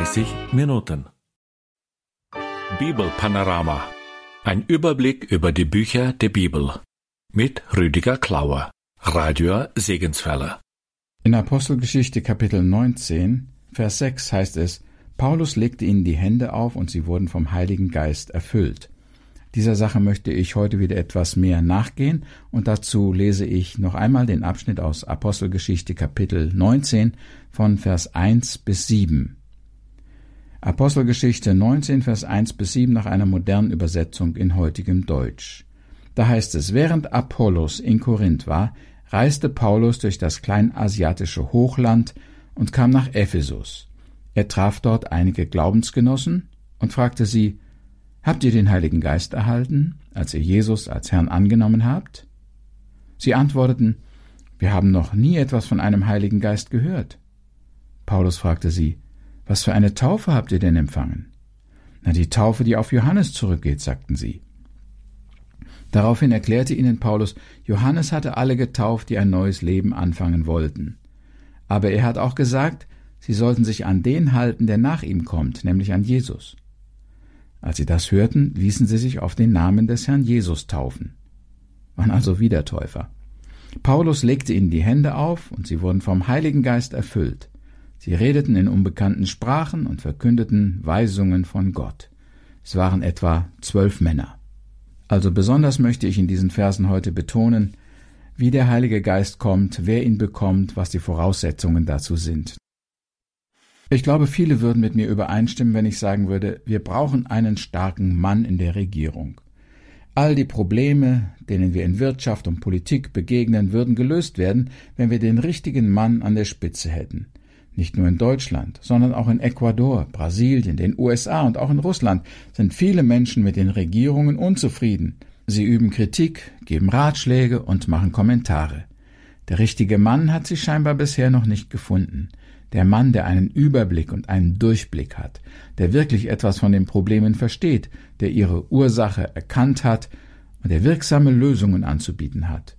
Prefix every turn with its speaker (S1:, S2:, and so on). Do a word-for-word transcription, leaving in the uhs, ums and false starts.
S1: dreißig Minuten. Bibelpanorama. Ein Überblick über die Bücher der Bibel. Mit Rüdiger Klauer, Radio Segenswelle.
S2: In Apostelgeschichte Kapitel neunzehn, Vers sechs heißt es, Paulus legte ihnen die Hände auf und sie wurden vom Heiligen Geist erfüllt. Dieser Sache möchte ich heute wieder etwas mehr nachgehen und dazu lese ich noch einmal den Abschnitt aus Apostelgeschichte Kapitel neunzehn von Vers eins bis sieben. Apostelgeschichte neunzehn, Vers eins bis sieben nach einer modernen Übersetzung in heutigem Deutsch. Da heißt es, während Apollos in Korinth war, reiste Paulus durch das kleinasiatische Hochland und kam nach Ephesus. Er traf dort einige Glaubensgenossen und fragte sie, Habt ihr den Heiligen Geist erhalten, als ihr Jesus als Herrn angenommen habt? Sie antworteten, wir haben noch nie etwas von einem Heiligen Geist gehört. Paulus fragte sie, was für eine Taufe habt ihr denn empfangen? Na, die Taufe, die auf Johannes zurückgeht, sagten sie. Daraufhin erklärte ihnen Paulus, Johannes hatte alle getauft, die ein neues Leben anfangen wollten. Aber er hat auch gesagt, sie sollten sich an den halten, der nach ihm kommt, nämlich an Jesus. Als sie das hörten, ließen sie sich auf den Namen des Herrn Jesus taufen. Waren also Wiedertäufer. Paulus legte ihnen die Hände auf und sie wurden vom Heiligen Geist erfüllt. Sie redeten in unbekannten Sprachen und verkündeten Weisungen von Gott. Es waren etwa zwölf Männer. Also besonders möchte ich in diesen Versen heute betonen, wie der Heilige Geist kommt, wer ihn bekommt, was die Voraussetzungen dazu sind. Ich glaube, viele würden mit mir übereinstimmen, wenn ich sagen würde, wir brauchen einen starken Mann in der Regierung. All die Probleme, denen wir in Wirtschaft und Politik begegnen, würden gelöst werden, wenn wir den richtigen Mann an der Spitze hätten. Nicht nur in Deutschland, sondern auch in Ecuador, Brasilien, den U S A und auch in Russland sind viele Menschen mit den Regierungen unzufrieden. Sie üben Kritik, geben Ratschläge und machen Kommentare. Der richtige Mann hat sich scheinbar bisher noch nicht gefunden. Der Mann, der einen Überblick und einen Durchblick hat, der wirklich etwas von den Problemen versteht, der ihre Ursache erkannt hat und der wirksame Lösungen anzubieten hat.